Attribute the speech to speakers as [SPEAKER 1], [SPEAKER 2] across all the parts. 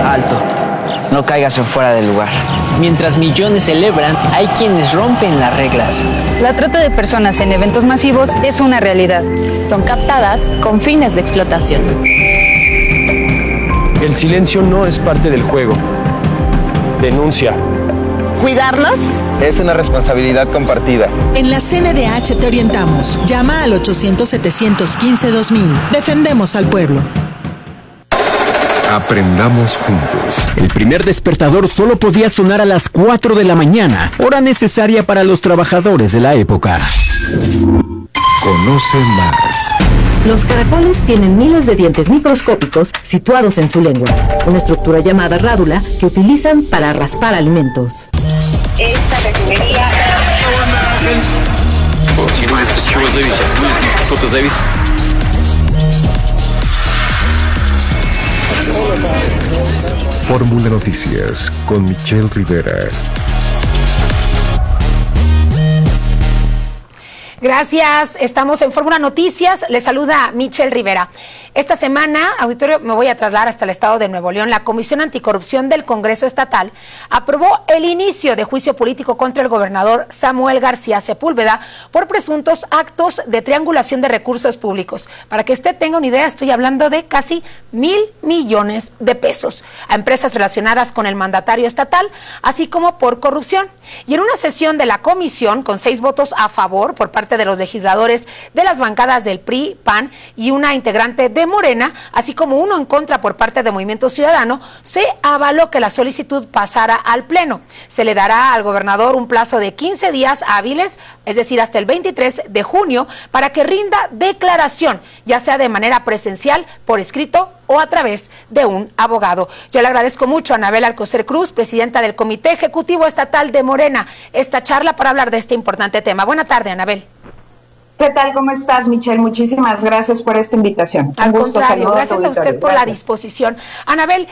[SPEAKER 1] Alto, no caigas en fuera del lugar. Mientras millones celebran, hay quienes rompen las reglas.
[SPEAKER 2] La trata de personas en eventos masivos es una realidad.
[SPEAKER 3] Son captadas con fines de explotación.
[SPEAKER 4] El silencio no es parte del juego. Denuncia.
[SPEAKER 5] Cuidarnos
[SPEAKER 6] es una responsabilidad compartida.
[SPEAKER 7] En la CNDH te orientamos. Llama al 800-715-2000. Defendemos al pueblo.
[SPEAKER 8] Aprendamos juntos.
[SPEAKER 9] El primer despertador solo podía sonar a las 4 de la mañana, hora necesaria para los trabajadores de la época.
[SPEAKER 8] Conoce más.
[SPEAKER 10] Los caracoles tienen miles de dientes microscópicos situados en su lengua, una estructura llamada rádula que utilizan para raspar alimentos.
[SPEAKER 11] Esta refinería...
[SPEAKER 8] Fórmula Noticias con Michelle Rivera.
[SPEAKER 12] Gracias, estamos en Fórmula Noticias, les saluda Michelle Rivera. Esta semana, auditorio, me voy a trasladar hasta el estado de Nuevo León. La Comisión Anticorrupción del Congreso Estatal aprobó el inicio de juicio político contra el gobernador Samuel García Sepúlveda por presuntos actos de triangulación de recursos públicos. Para que usted tenga una idea, estoy hablando de casi 1,000 millones de pesos a empresas relacionadas con el mandatario estatal, así como por corrupción. Y en una sesión de la comisión, con 6 votos a favor por parte de los legisladores de las bancadas del PRI, PAN y una integrante de Morena, así como uno en contra por parte de Movimiento Ciudadano, se avaló que la solicitud pasara al Pleno. Se le dará al gobernador un plazo de 15 días hábiles, es decir, hasta el 23 de junio, para que rinda declaración, ya sea de manera presencial, por escrito o a través de un abogado. Yo le agradezco mucho a Anabel Alcocer Cruz, presidenta del Comité Ejecutivo Estatal de Morena, esta charla para hablar de este importante tema. Buena tarde, Anabel.
[SPEAKER 13] ¿Qué tal? ¿Cómo estás, Michelle? Muchísimas gracias por esta invitación.
[SPEAKER 12] Al contrario, gracias a usted por la disposición. Anabel,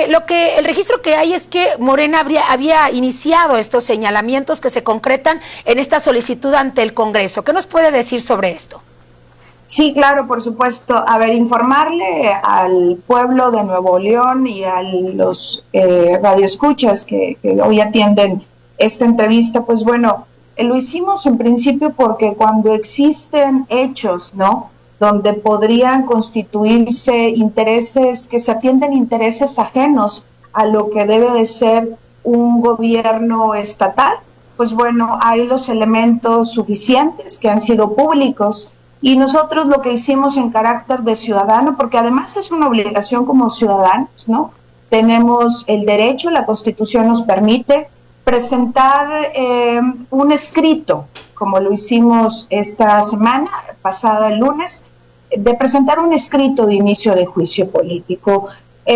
[SPEAKER 12] el registro que hay es que Morena había iniciado estos señalamientos que se concretan en esta solicitud ante el Congreso. ¿Qué nos puede decir sobre esto?
[SPEAKER 13] Sí, claro, por supuesto. A ver, informarle al pueblo de Nuevo León y a los radioescuchas que hoy atienden esta entrevista, pues bueno, lo hicimos en principio porque cuando existen hechos, ¿no?, donde podrían constituirse intereses, que se atienden intereses ajenos a lo que debe de ser un gobierno estatal, pues bueno, hay los elementos suficientes que han sido públicos. Y nosotros lo que hicimos en carácter de ciudadano, porque además es una obligación como ciudadanos, ¿no? Tenemos el derecho, la Constitución nos permite presentar un escrito, como lo hicimos esta semana, pasada el lunes, de presentar un escrito de inicio de juicio político.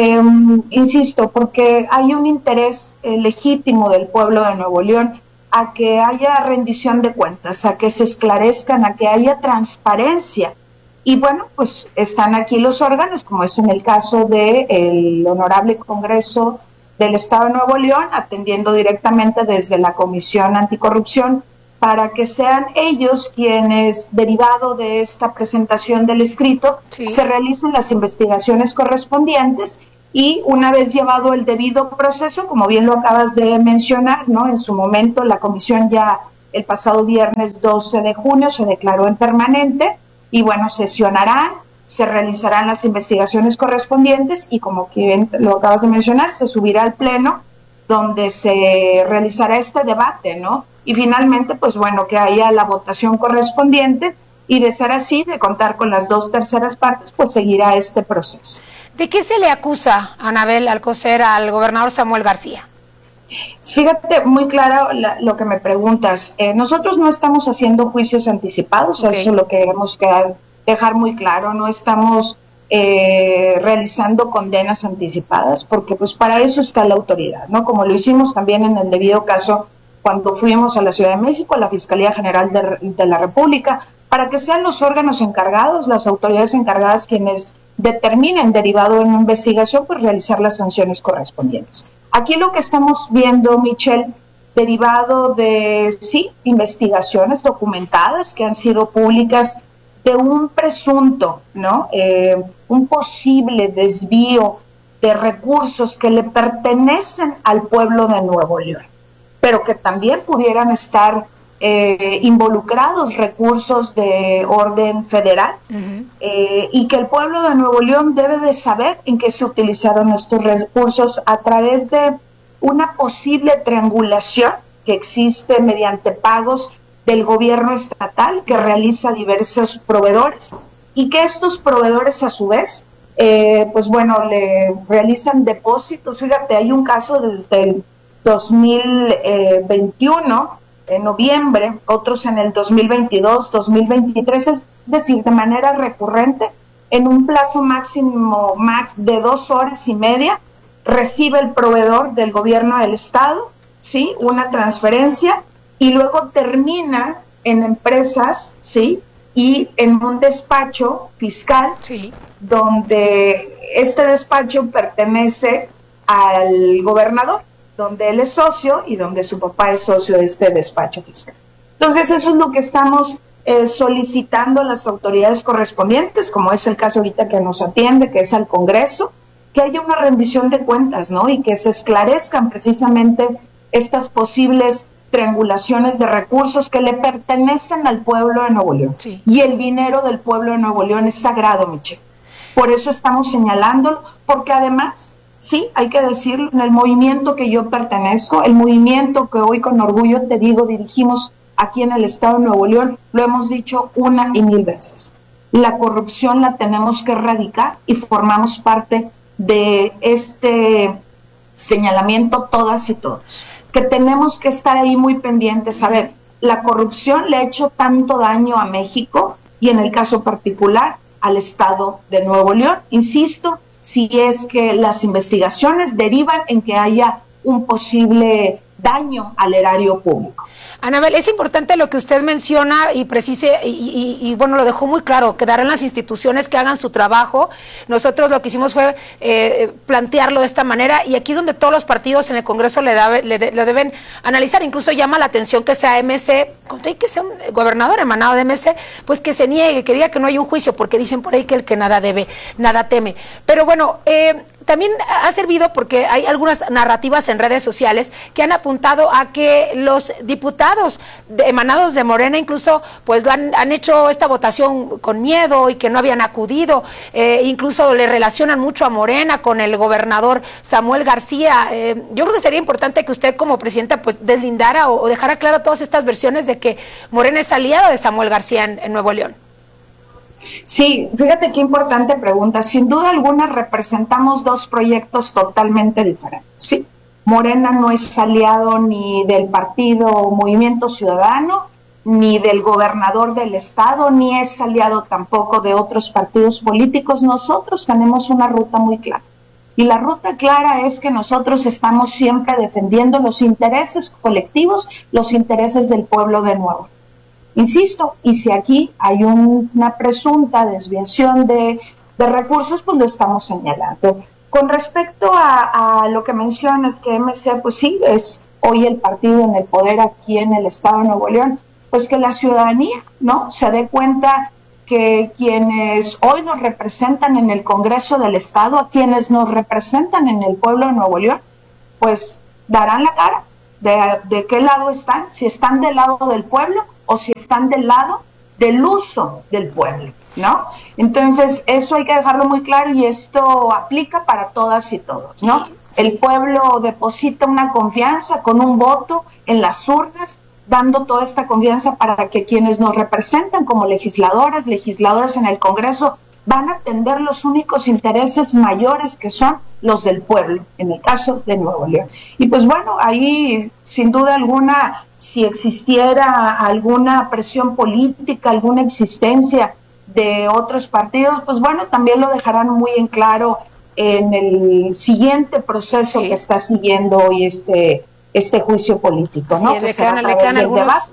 [SPEAKER 13] Insisto, porque hay un interés legítimo del pueblo de Nuevo León a que haya rendición de cuentas, a que se esclarezcan, a que haya transparencia. Y bueno, pues están aquí los órganos, como es en el caso del Honorable Congreso del Estado de Nuevo León, atendiendo directamente desde la Comisión Anticorrupción, para que sean ellos quienes, derivado de esta presentación del escrito, se realicen las investigaciones correspondientes. Y una vez llevado el debido proceso, como bien lo acabas de mencionar, ¿no?, en su momento la comisión ya el pasado viernes 12 de junio se declaró en permanente y bueno, sesionarán, se realizarán las investigaciones correspondientes y como bien lo acabas de mencionar, se subirá al Pleno donde se realizará este debate, ¿no? Y finalmente, pues bueno, que haya la votación correspondiente. Y de ser así, de contar con las 2/3 partes, pues seguirá este proceso.
[SPEAKER 12] ¿De qué se le acusa, Anabel Alcocer, al gobernador Samuel García?
[SPEAKER 13] Fíjate, muy claro lo que me preguntas. Nosotros no estamos haciendo juicios anticipados, eso es lo que queremos dejar muy claro. No estamos realizando condenas anticipadas, porque pues para eso está la autoridad, ¿no? Como lo hicimos también en el debido caso cuando fuimos a la Ciudad de México, a la Fiscalía General de la República, para que sean los órganos encargados, las autoridades encargadas quienes determinen, derivado en una investigación, pues realizar las sanciones correspondientes. Aquí lo que estamos viendo, Michelle, derivado de, sí, investigaciones documentadas que han sido públicas de un presunto, ¿no?, un posible desvío de recursos que le pertenecen al pueblo de Nuevo León, pero que también pudieran estar involucrados recursos de orden federal, y que el pueblo de Nuevo León debe de saber en qué se utilizaron estos recursos a través de una posible triangulación que existe mediante pagos del gobierno estatal que realiza diversos proveedores, y que estos proveedores a su vez pues bueno, le realizan depósitos. Fíjate, hay un caso desde el 2021, en noviembre, otros en el 2022, 2023, es decir, de manera recurrente, en un plazo máximo de 2 horas y media, recibe el proveedor del gobierno del estado, ¿sí?, una transferencia, y luego termina en empresas, ¿sí?, y en un despacho fiscal, sí, donde este despacho pertenece al gobernador, donde él es socio y donde su papá es socio de este despacho fiscal. Entonces, eso es lo que estamos solicitando a las autoridades correspondientes, como es el caso ahorita que nos atiende, que es al Congreso, que haya una rendición de cuentas, ¿no?, y que se esclarezcan precisamente estas posibles triangulaciones de recursos que le pertenecen al pueblo de Nuevo León. Sí. Y el dinero del pueblo de Nuevo León es sagrado, Michelle. Por eso estamos señalándolo, porque además, sí, hay que decirlo, en el movimiento que yo pertenezco, el movimiento que hoy con orgullo te digo dirigimos aquí en el estado de Nuevo León, lo hemos dicho 1 y 1000 veces. La corrupción la tenemos que erradicar y formamos parte de este señalamiento todas y todos, que tenemos que estar ahí muy pendientes. A ver, la corrupción le ha hecho tanto daño a México y en el caso particular al estado de Nuevo León, insisto, si es que las investigaciones derivan en que haya un posible daño al erario público.
[SPEAKER 12] Anabel, es importante lo que usted menciona y precise, y bueno, lo dejó muy claro, quedarán las instituciones que hagan su trabajo. Nosotros lo que hicimos fue plantearlo de esta manera, y aquí es donde todos los partidos en el Congreso le deben analizar. Incluso llama la atención que sea MC, que sea un gobernador emanado de MC, pues que se niegue, que diga que no hay un juicio, porque dicen por ahí que el que nada debe, nada teme. Pero bueno, también ha servido porque hay algunas narrativas en redes sociales que han apuntado a que los diputados emanados de Morena incluso pues han hecho esta votación con miedo y que no habían acudido, incluso le relacionan mucho a Morena con el gobernador Samuel García. Yo creo que sería importante que usted como presidenta pues deslindara o dejara claro todas estas versiones de que Morena es aliada de Samuel García en Nuevo León.
[SPEAKER 13] Sí, fíjate qué importante pregunta. Sin duda alguna representamos dos proyectos totalmente diferentes. Sí, Morena no es aliado ni del partido Movimiento Ciudadano, ni del gobernador del estado, ni es aliado tampoco de otros partidos políticos. Nosotros tenemos una ruta muy clara. Y la ruta clara es que nosotros estamos siempre defendiendo los intereses colectivos, los intereses del pueblo de Nuevo León. Insisto, y si aquí hay una presunta desviación de recursos, pues lo estamos señalando. Con respecto a lo que mencionas, que MC, pues sí, es hoy el partido en el poder aquí en el estado de Nuevo León, pues que la ciudadanía, ¿no?, se dé cuenta que quienes hoy nos representan en el Congreso del Estado, a quienes nos representan en el pueblo de Nuevo León, pues darán la cara de qué lado están, si están del lado del pueblo o si están del lado del uso del pueblo, ¿no? Entonces, eso hay que dejarlo muy claro y esto aplica para todas y todos, ¿no? Sí. El pueblo deposita una confianza con un voto en las urnas, dando toda esta confianza para que quienes nos representan como legisladoras en el Congreso van a atender los únicos intereses mayores que son los del pueblo, en el caso de Nuevo León. Y pues bueno, ahí sin duda alguna, si existiera alguna presión política, alguna existencia de otros partidos, pues bueno, también lo dejarán muy en claro en el siguiente proceso que está siguiendo hoy este juicio político, ¿no?
[SPEAKER 12] Sí, le quedan algunos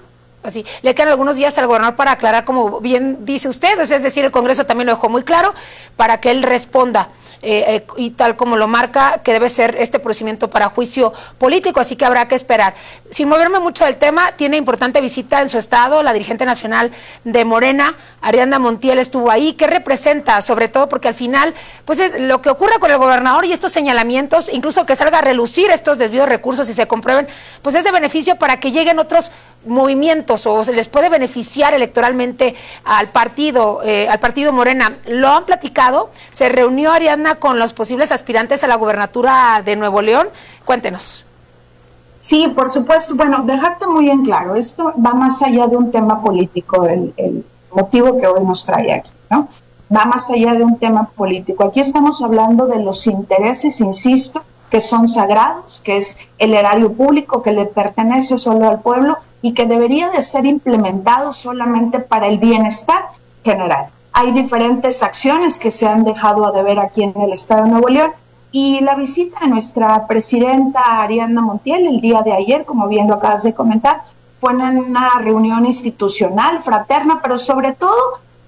[SPEAKER 12] así. Le quedan algunos días al gobernador para aclarar, como bien dice usted, es decir, el Congreso también lo dejó muy claro para que él responda. Y tal como lo marca, que debe ser este procedimiento para juicio político, así que habrá que esperar. Sin moverme mucho del tema, tiene importante visita en su estado la dirigente nacional de Morena, Ariadna Montiel, estuvo ahí. ¿Qué representa? Sobre todo porque al final, pues es lo que ocurre con el gobernador y estos señalamientos, incluso que salga a relucir estos desvíos de recursos y se comprueben, pues es de beneficio para que lleguen otros movimientos o se les puede beneficiar electoralmente al partido Morena. ¿Lo han platicado? ¿Se reunió Ariadna con los posibles aspirantes a la gubernatura de Nuevo León? Cuéntenos.
[SPEAKER 13] Sí, por supuesto. Bueno, dejarte muy en claro, esto va más allá de un tema político, el motivo que hoy nos trae aquí, ¿no? Va más allá de un tema político. Aquí estamos hablando de los intereses, insisto, que son sagrados, que es el erario público que le pertenece solo al pueblo y que debería de ser implementado solamente para el bienestar general. Hay diferentes acciones que se han dejado a deber aquí en el estado de Nuevo León y la visita de nuestra presidenta Ariadna Montiel el día de ayer, como bien lo acabas de comentar, fue en una reunión institucional, fraterna, pero sobre todo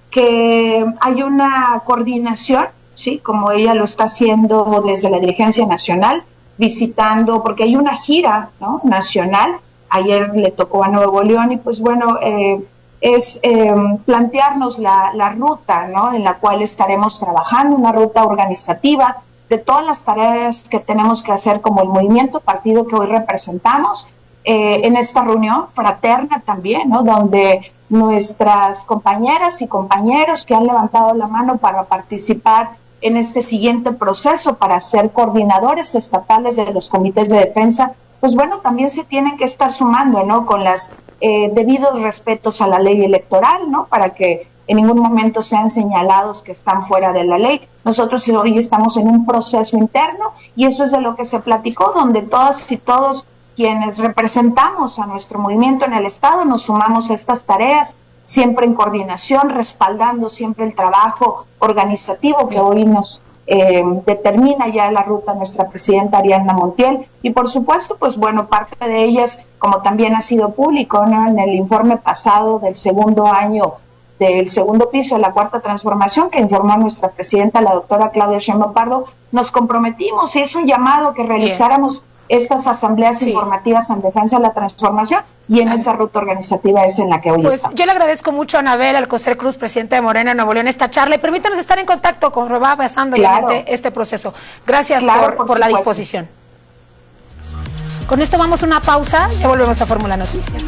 [SPEAKER 13] que hay una coordinación, ¿sí? Como ella lo está haciendo desde la dirigencia nacional, visitando, porque hay una gira, ¿no?, nacional. Ayer le tocó a Nuevo León y pues bueno, es plantearnos la ruta, ¿no?, en la cual estaremos trabajando, una ruta organizativa de todas las tareas que tenemos que hacer como el movimiento, partido que hoy representamos, en esta reunión fraterna también, ¿no?, donde nuestras compañeras y compañeros que han levantado la mano para participar en este siguiente proceso para ser coordinadores estatales de los comités de defensa, pues bueno, también se tienen que estar sumando, ¿no?, con las debidos respetos a la ley electoral, ¿no?, para que en ningún momento sean señalados que están fuera de la ley. Nosotros hoy estamos en un proceso interno y eso es de lo que se platicó, donde todas y todos quienes representamos a nuestro movimiento en el estado nos sumamos a estas tareas, siempre en coordinación, respaldando siempre el trabajo organizativo que hoy nos determina ya la ruta nuestra presidenta Ariadna Montiel y por supuesto, pues bueno, parte de ellas, como también ha sido público, ¿no?, en el informe pasado del segundo año del segundo piso de la Cuarta Transformación que informó nuestra presidenta, la doctora Claudia Sheinbaum Pardo, nos comprometimos y es un llamado que realizáramos estas asambleas informativas en defensa de la transformación y en esa ruta organizativa es en la que hoy estamos.
[SPEAKER 12] Yo le agradezco mucho a Anabel Alcocer Cruz, presidenta de Morena Nuevo León, esta charla y permítanos estar en contacto con Roba basando este proceso. Gracias por la disposición. Con esto vamos a una pausa, ya volvemos a Fórmula Noticias.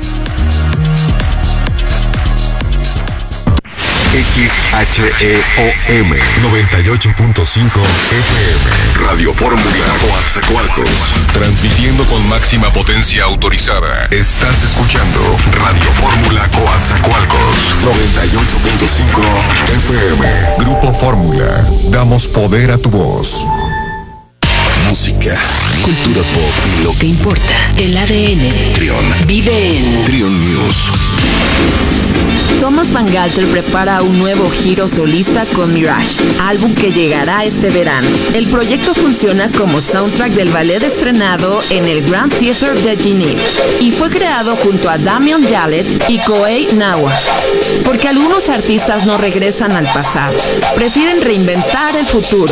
[SPEAKER 8] XHEOM 98.5 FM Radio Fórmula Coatzacoalcos, transmitiendo con máxima potencia autorizada. Estás escuchando Radio Fórmula Coatzacoalcos 98.5 FM. Grupo Fórmula, damos poder a tu voz. Música, cultura pop y lo que importa. El ADN. Trion. Vive en Trion News.
[SPEAKER 5] Thomas Van Galter prepara un nuevo giro solista con Mirage, álbum que llegará este verano. El proyecto funciona como soundtrack del ballet estrenado en el Grand Theatre de Genève y fue creado junto a Damien Jallet y Koei Nawa. Porque algunos artistas no regresan al pasado, prefieren reinventar el futuro.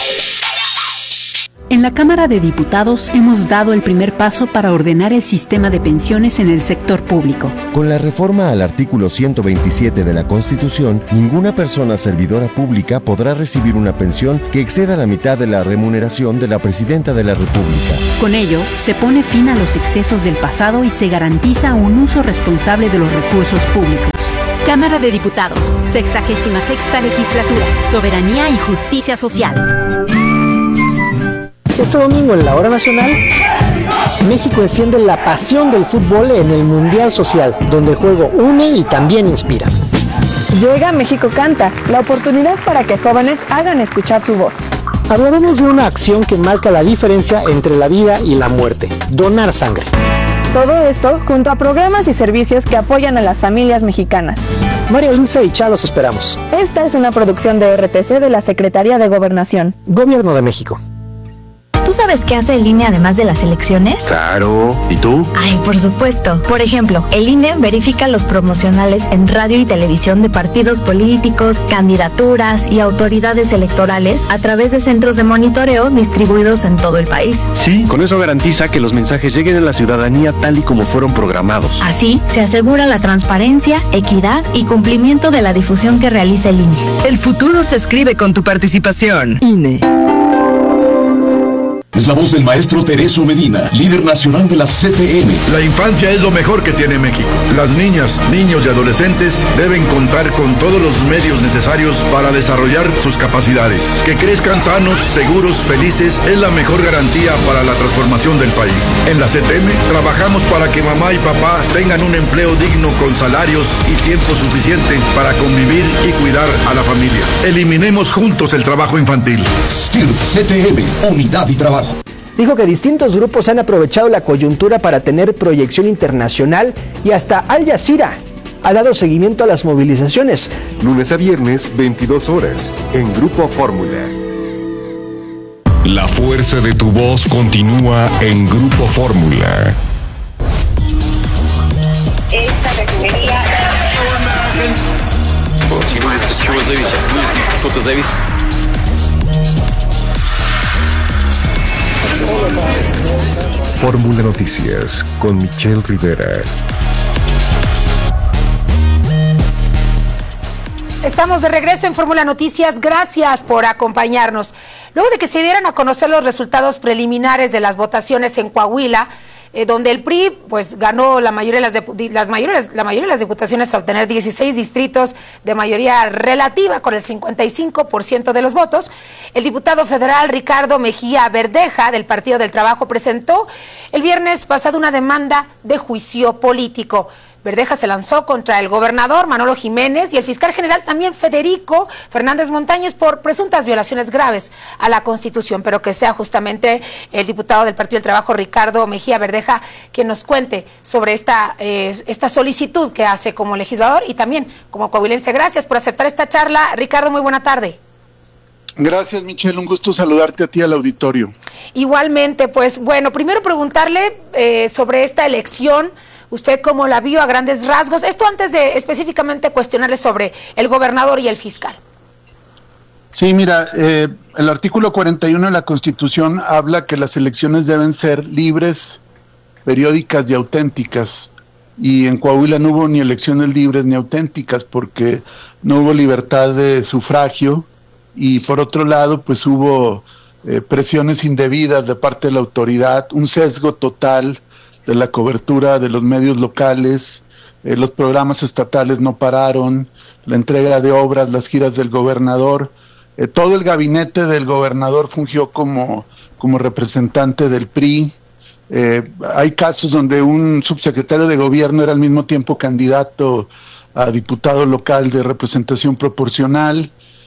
[SPEAKER 14] En la Cámara de Diputados hemos dado el primer paso para ordenar el sistema de pensiones en el sector público.
[SPEAKER 8] Con la reforma al artículo 127 de la Constitución, ninguna persona servidora pública podrá recibir una pensión que exceda la mitad de la remuneración de la Presidenta de la República.
[SPEAKER 14] Con ello, se pone fin a los excesos del pasado y se garantiza un uso responsable de los recursos públicos.
[SPEAKER 15] Cámara de Diputados, 66ª Legislatura, Soberanía y Justicia Social.
[SPEAKER 16] Este domingo en la Hora Nacional, México enciende la pasión del fútbol en el Mundial Social, donde el juego une y también inspira.
[SPEAKER 17] Llega México Canta, la oportunidad para que jóvenes hagan escuchar su voz.
[SPEAKER 16] Hablaremos de una acción que marca la diferencia entre la vida y la muerte, donar sangre.
[SPEAKER 17] Todo esto junto a programas y servicios que apoyan a las familias mexicanas.
[SPEAKER 16] María Luisa y Chá los esperamos.
[SPEAKER 17] Esta es una producción de RTC de la Secretaría de Gobernación.
[SPEAKER 16] Gobierno de México.
[SPEAKER 10] Tu
[SPEAKER 18] ¿Tú sabes qué hace el INE además de las elecciones?
[SPEAKER 19] Claro. ¿Y tú?
[SPEAKER 18] Ay, por supuesto. Por ejemplo, el INE verifica los promocionales en radio y televisión de partidos políticos, candidaturas y autoridades electorales a través de centros de monitoreo distribuidos en todo el país.
[SPEAKER 19] Sí, con eso garantiza que los mensajes lleguen a la ciudadanía tal y como fueron programados.
[SPEAKER 18] Así, se asegura la transparencia, equidad y cumplimiento de la difusión que realiza el INE.
[SPEAKER 20] El futuro se escribe con tu participación.
[SPEAKER 18] INE.
[SPEAKER 8] Es la voz del maestro Tereso Medina, líder nacional de la CTM.
[SPEAKER 21] La infancia es lo mejor que tiene México. Las niñas, niños y adolescentes deben contar con todos los medios necesarios para desarrollar sus capacidades. Que crezcan sanos, seguros, felices es la mejor garantía para la transformación del país. En la CTM trabajamos para que mamá y papá tengan un empleo digno con salarios y tiempo suficiente para convivir y cuidar a la familia. Eliminemos juntos el trabajo infantil.
[SPEAKER 8] STIRT CTM, unidad y trabajo.
[SPEAKER 16] Dijo que distintos grupos han aprovechado la coyuntura para tener proyección internacional y hasta Al Jazeera ha dado seguimiento a las movilizaciones.
[SPEAKER 22] Lunes a viernes, 22 horas, en Grupo Fórmula.
[SPEAKER 8] La fuerza de tu voz continúa en Grupo Fórmula.
[SPEAKER 11] Esta refinería...
[SPEAKER 22] Fórmula Noticias con Michelle Rivera.
[SPEAKER 12] Estamos de regreso en Fórmula Noticias. Gracias por acompañarnos. Luego de que se dieran a conocer los resultados preliminares de las votaciones en Coahuila, donde el PRI pues ganó la mayoría de las diputaciones para obtener 16 distritos de mayoría relativa con el 55% de los votos, el diputado federal Ricardo Mejía Verdeja del Partido del Trabajo presentó el viernes pasado una demanda de juicio político. Verdeja se lanzó contra el gobernador Manolo Jiménez y el fiscal general también Federico Fernández Montañez por presuntas violaciones graves a la Constitución, pero que sea justamente el diputado del Partido del Trabajo Ricardo Mejía Verdeja quien nos cuente sobre esta solicitud que hace como legislador y también como coahuilense. Gracias por aceptar esta charla. Ricardo, muy buena tarde.
[SPEAKER 23] Gracias, Michelle, un gusto saludarte a ti al auditorio.
[SPEAKER 12] Igualmente, pues bueno, primero preguntarle sobre esta elección. ¿Usted cómo la vio a grandes rasgos? Esto antes de específicamente cuestionarle sobre el gobernador y el fiscal.
[SPEAKER 23] Sí, mira, el artículo 41 de la Constitución habla que las elecciones deben ser libres, periódicas y auténticas. Y en Coahuila no hubo ni elecciones libres ni auténticas porque no hubo libertad de sufragio y por otro lado pues hubo presiones indebidas de parte de la autoridad, un sesgo total de la cobertura de los medios locales, los programas estatales no pararon, la entrega de obras, las giras del gobernador, todo el gabinete del gobernador fungió como representante del PRI. Hay casos donde un subsecretario de gobierno era al mismo tiempo candidato a diputado local de representación proporcional,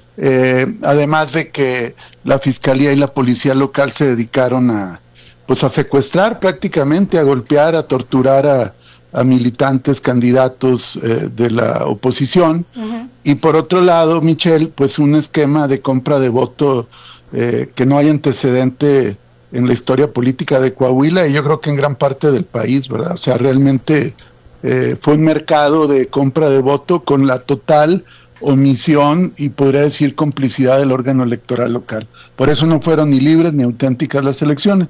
[SPEAKER 23] además de que la fiscalía y la policía local se dedicaron a secuestrar prácticamente, a golpear, a torturar a militantes, candidatos de la oposición. Uh-huh. Y por otro lado, Michelle, pues un esquema de compra de voto que no hay antecedente en la historia política de Coahuila y yo creo que en gran parte del país, ¿verdad? O sea, realmente fue un mercado de compra de voto con la total omisión y podría decir complicidad del órgano electoral local. Por eso no fueron ni libres ni auténticas las elecciones.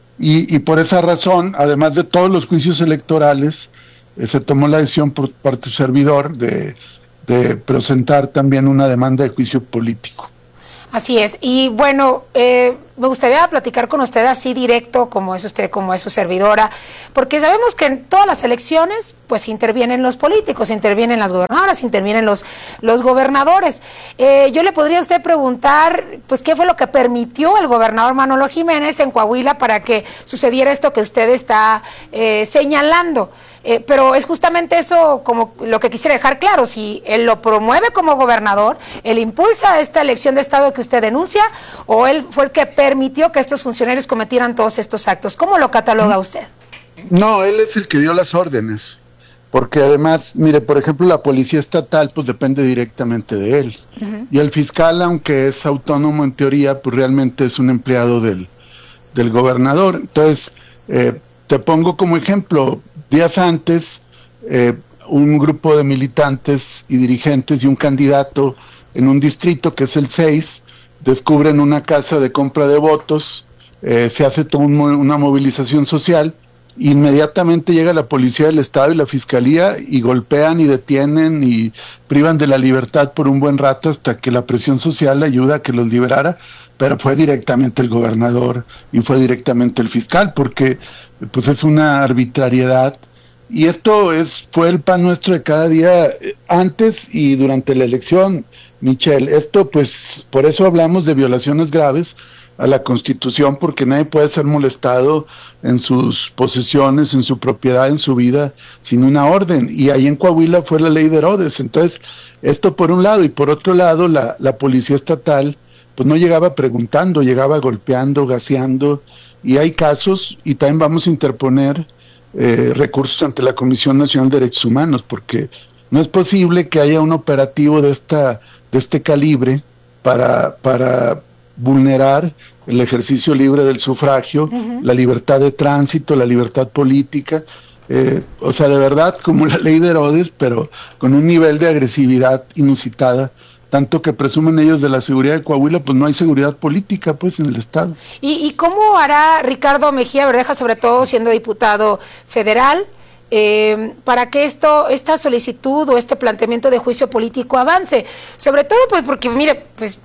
[SPEAKER 23] Y por esa razón, además de todos los juicios electorales, se tomó la decisión por parte del servidor de presentar también una demanda de juicio político.
[SPEAKER 12] Así es. Y bueno, me gustaría platicar con usted así directo, como es usted, como es su servidora, porque sabemos que en todas las elecciones, pues intervienen los políticos, intervienen las gobernadoras, intervienen los gobernadores. Yo le podría a usted preguntar, pues, ¿qué fue lo que permitió el gobernador Manolo Jiménez en Coahuila para que sucediera esto que usted está señalando? Pero es justamente eso como lo que quisiera dejar claro, si él lo promueve como gobernador, él impulsa esta elección de Estado que usted denuncia, o él fue el que permitió que estos funcionarios cometieran todos estos actos. ¿Cómo lo cataloga usted?
[SPEAKER 23] No, él es el que dio las órdenes, porque además, mire, por ejemplo, la policía estatal pues depende directamente de él, y el fiscal, aunque es autónomo en teoría, pues realmente es un empleado del del gobernador. Entonces, te pongo como ejemplo, días antes, un grupo de militantes y dirigentes y un candidato en un distrito que es el 6, descubren una casa de compra de votos, se hace toda una movilización social, inmediatamente llega la policía del estado y la fiscalía y golpean y detienen y privan de la libertad por un buen rato hasta que la presión social ayuda a que los liberara, pero fue directamente el gobernador y fue directamente el fiscal, porque pues es una arbitrariedad. Y esto fue el pan nuestro de cada día antes y durante la elección, Michelle. Esto, pues, por eso hablamos de violaciones graves a la Constitución, porque nadie puede ser molestado en sus posesiones, en su propiedad, en su vida, sin una orden. Y ahí en Coahuila fue la ley de Herodes. Entonces, esto por un lado. Y por otro lado, la policía estatal, pues no llegaba preguntando, llegaba golpeando, gaseando. Y hay casos, y también vamos a interponer recursos ante la Comisión Nacional de Derechos Humanos, porque no es posible que haya un operativo de este calibre para vulnerar el ejercicio libre del sufragio, la libertad de tránsito, la libertad política, o sea, de verdad, como la ley de Herodes, pero con un nivel de agresividad inusitada, tanto que presumen ellos de la seguridad de Coahuila, pues no hay seguridad política pues en el estado.
[SPEAKER 12] ¿Y cómo hará Ricardo Mejía Verdeja, sobre todo siendo diputado federal, para que esta solicitud o este planteamiento de juicio político avance? Sobre todo pues porque, mire,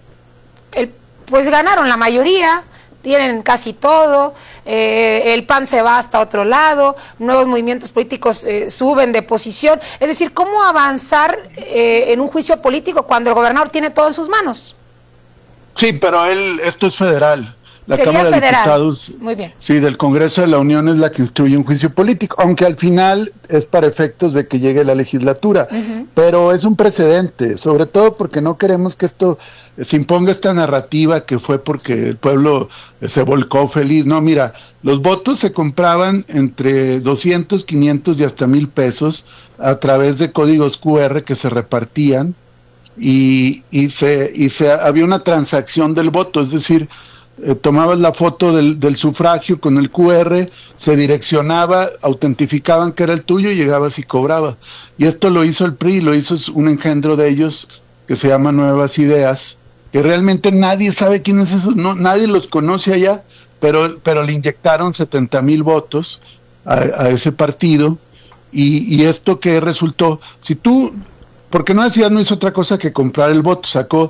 [SPEAKER 12] pues ganaron la mayoría, tienen casi todo, el PAN se va hasta otro lado, nuevos movimientos políticos suben de posición. Es decir, ¿cómo avanzar en un juicio político cuando el gobernador tiene todo en sus manos?
[SPEAKER 23] Sí, pero esto es federal. La
[SPEAKER 12] Sería
[SPEAKER 23] Cámara
[SPEAKER 12] federal.
[SPEAKER 23] de Diputados,
[SPEAKER 12] muy bien,
[SPEAKER 23] sí, del Congreso de la Unión es la que instruye un juicio político, aunque al final es para efectos de que llegue la legislatura, pero es un precedente, sobre todo porque no queremos que esto se imponga esta narrativa que fue porque el pueblo se volcó feliz. No, mira, los votos se compraban entre 200, 500 y hasta 1,000 pesos a través de códigos QR que se repartían y había una transacción del voto, es decir, tomabas la foto del sufragio con el QR, se direccionaba, autentificaban que era el tuyo y llegabas y cobrabas. Y esto lo hizo el PRI, lo hizo un engendro de ellos que se llama Nuevas Ideas, que realmente nadie sabe quiénes son esos, no, nadie los conoce allá, pero le inyectaron 70,000 votos a ese partido. Y esto que resultó, si tú, porque no hizo otra cosa que comprar el voto, sacó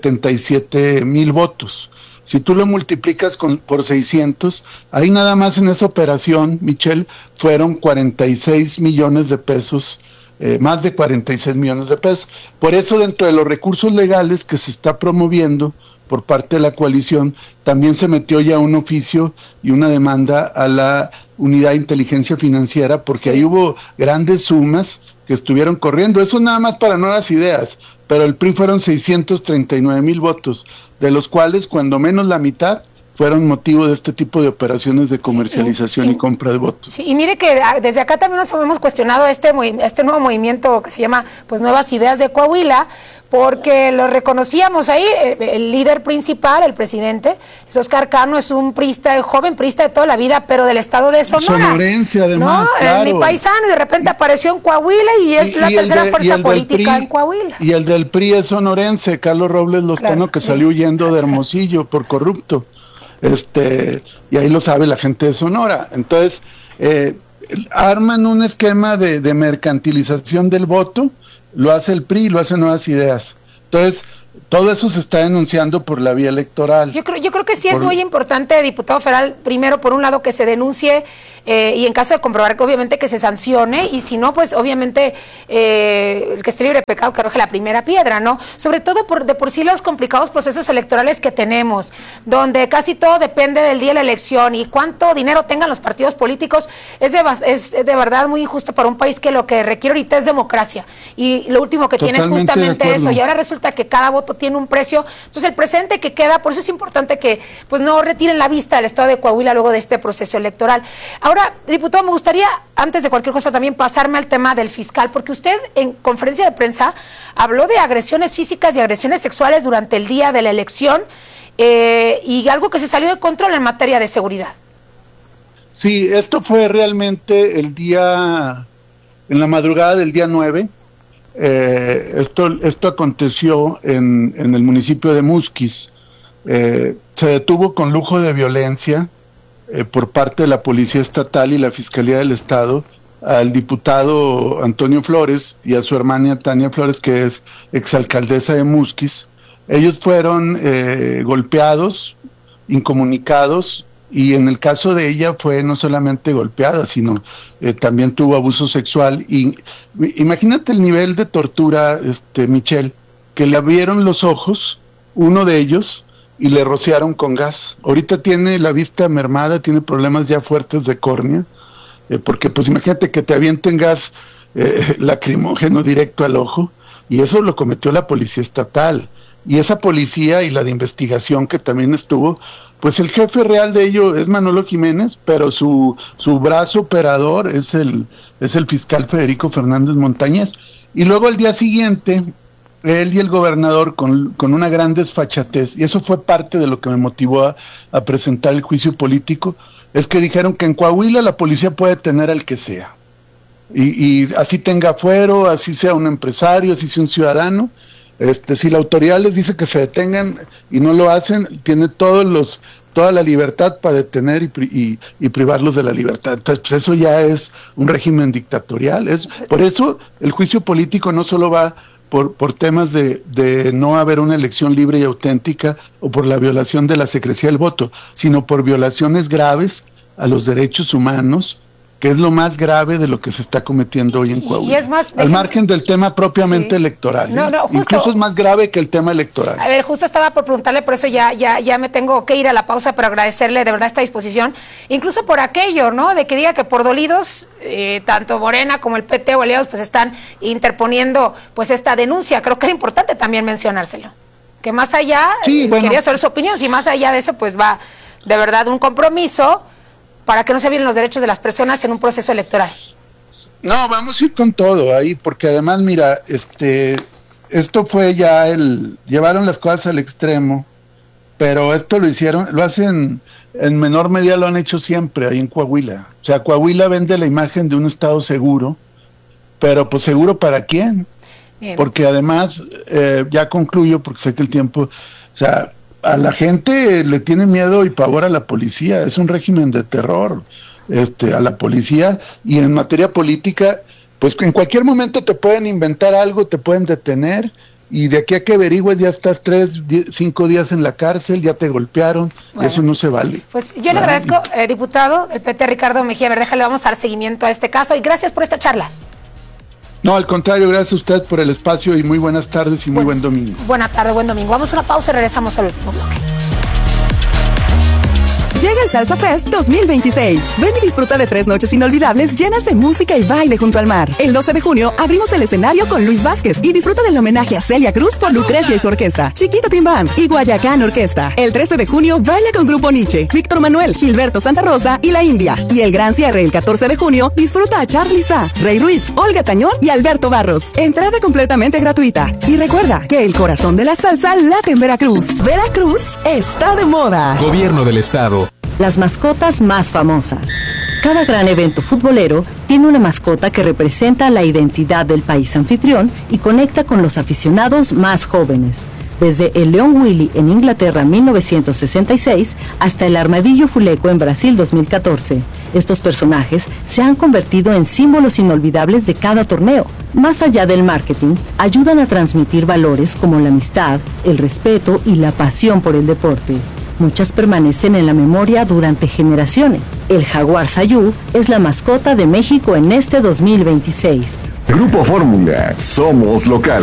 [SPEAKER 23] 77,000 votos. Si tú lo multiplicas por 600, ahí nada más en esa operación, Michelle, fueron 46 millones de pesos, más de 46 millones de pesos. Por eso, dentro de los recursos legales que se está promoviendo por parte de la coalición, también se metió ya un oficio y una demanda a la Unidad de Inteligencia Financiera, porque ahí hubo grandes sumas que estuvieron corriendo. Eso nada más para Nuevas Ideas, pero el PRI fueron 639,000 votos, de los cuales cuando menos la mitad fueron motivo de este tipo de operaciones de comercialización y compra de votos.
[SPEAKER 12] Sí, y mire que desde acá también nos hemos cuestionado este nuevo movimiento que se llama pues Nuevas Ideas de Coahuila, porque lo reconocíamos ahí, el líder principal, el presidente, es Oscar Cano, es un priista, joven priista de toda la vida, pero del estado de Sonora.
[SPEAKER 23] Sonorense, además,
[SPEAKER 12] ¿no?
[SPEAKER 23] claro.
[SPEAKER 12] Mi paisano, y de repente apareció en Coahuila y es la tercera fuerza política en Coahuila.
[SPEAKER 23] Y el del PRI es sonorense, Carlos Robles Lozano, claro, que salió huyendo de Hermosillo por corrupto. Y ahí lo sabe la gente de Sonora. Entonces, arman un esquema de mercantilización del voto, lo hace el PRI, lo hacen Nuevas Ideas. Entonces, todo eso se está denunciando por la vía electoral.
[SPEAKER 12] Yo creo que sí es muy importante, diputado federal, primero, por un lado, que se denuncie y en caso de comprobar que obviamente que se sancione, y si no, pues obviamente el que esté libre de pecado que arroje la primera piedra, ¿no? Sobre todo de por sí los complicados procesos electorales que tenemos, donde casi todo depende del día de la elección y cuánto dinero tengan los partidos políticos, es de verdad muy injusto para un país que lo que requiere ahorita es democracia, y lo último que tiene es justamente eso, y ahora resulta que cada voto tiene un precio. Entonces el presente que queda, por eso es importante que pues no retiren la vista del estado de Coahuila luego de este proceso electoral. Ahora, diputado, me gustaría, antes de cualquier cosa, también pasarme al tema del fiscal, porque usted en conferencia de prensa habló de agresiones físicas y agresiones sexuales durante el día de la elección, y algo que se salió de control en materia de seguridad.
[SPEAKER 23] Sí, esto fue realmente en la madrugada del día 9. Esto aconteció en el municipio de Musquis. Se detuvo con lujo de violencia por parte de la Policía Estatal y la Fiscalía del Estado al diputado Antonio Flores y a su hermana Tania Flores, que es exalcaldesa de Musquis. Ellos fueron golpeados, incomunicados, y en el caso de ella fue no solamente golpeada, sino también tuvo abuso sexual. Y imagínate el nivel de tortura, Michelle, que le abrieron los ojos, uno de ellos, y le rociaron con gas. Ahorita tiene la vista mermada, tiene problemas ya fuertes de córnea, porque pues imagínate que te avienten gas lacrimógeno directo al ojo, y eso lo cometió la Policía Estatal. Y esa policía y la de investigación que también estuvo, pues el jefe real de ello es Manolo Jiménez, pero su brazo operador es el fiscal Federico Fernández Montañez. Y luego al día siguiente, él y el gobernador con una gran desfachatez, y eso fue parte de lo que me motivó a presentar el juicio político, es que dijeron que en Coahuila la policía puede tener al que sea. Y así tenga fuero, así sea un empresario, así sea un ciudadano. Si la autoridad les dice que se detengan y no lo hacen, tiene toda la libertad para detener y privarlos de la libertad. Entonces, pues eso ya es un régimen dictatorial. Por eso el juicio político no solo va por temas de no haber una elección libre y auténtica o por la violación de la secrecía del voto, sino por violaciones graves a los derechos humanos, que es lo más grave de lo que se está cometiendo hoy en Coahuila. Y es más, al margen del tema propiamente electoral. Incluso es más grave que el tema electoral.
[SPEAKER 12] A ver, justo estaba por preguntarle, por eso ya me tengo que ir a la pausa, pero agradecerle de verdad esta disposición, incluso por aquello, ¿no? De que diga que por dolidos, tanto Morena como el PT o aliados, pues están interponiendo pues esta denuncia. Creo que era importante también mencionárselo. Que más allá, quería saber su opinión, si más allá de eso, pues va de verdad un compromiso para que no se violen los derechos de las personas en un proceso electoral.
[SPEAKER 23] No, vamos a ir con todo ahí, porque además, mira, esto fue llevaron las cosas al extremo, pero esto lo hacen, en menor medida lo han hecho siempre ahí en Coahuila. O sea, Coahuila vende la imagen de un estado seguro, pero pues seguro ¿para quién? Bien. Porque además, ya concluyo, porque sé que el tiempo, o sea, a la gente le tiene miedo y pavor a la policía, es un régimen de terror, a la policía, y en materia política, pues en cualquier momento te pueden inventar algo, te pueden detener, y de aquí a que averigües ya estás 5 días en la cárcel, ya te golpearon, eso no se vale.
[SPEAKER 12] Pues yo le agradezco, diputado del PT, Ricardo Mejía Verdeja, le vamos a dar seguimiento a este caso, y gracias por esta charla.
[SPEAKER 23] No, al contrario, gracias a usted por el espacio y muy buenas tardes y muy buen domingo.
[SPEAKER 12] Buena tarde, buen domingo. Vamos a una pausa y regresamos al último bloque.
[SPEAKER 1] Llega el Salsa Fest 2026. Ven y disfruta de 3 noches inolvidables llenas de música y baile junto al mar. El 12 de junio abrimos el escenario con Luis Vázquez y disfruta del homenaje a Celia Cruz por Lucrecia y su orquesta, Chiquito Team Band y Guayacán Orquesta. El 13 de junio baila con Grupo Nietzsche, Víctor Manuel, Gilberto Santa Rosa y La India. Y el gran cierre el 14 de junio disfruta a Charly Sa, Rey Ruiz, Olga Tañón y Alberto Barros. Entrada completamente gratuita. Y recuerda que el corazón de la salsa late en Veracruz. Veracruz está de moda.
[SPEAKER 8] Gobierno del Estado.
[SPEAKER 18] Las mascotas más famosas. Cada gran evento futbolero tiene una mascota que representa la identidad del país anfitrión y conecta con los aficionados más jóvenes. Desde el León Willy en Inglaterra 1966 hasta el Armadillo Fuleco en Brasil 2014. Estos personajes se han convertido en símbolos inolvidables de cada torneo. Más allá del marketing, ayudan a transmitir valores como la amistad, el respeto y la pasión por el deporte. Muchas permanecen en la memoria durante generaciones. El jaguar Sayú es la mascota de México en este 2026.
[SPEAKER 22] Grupo Fórmula, somos local.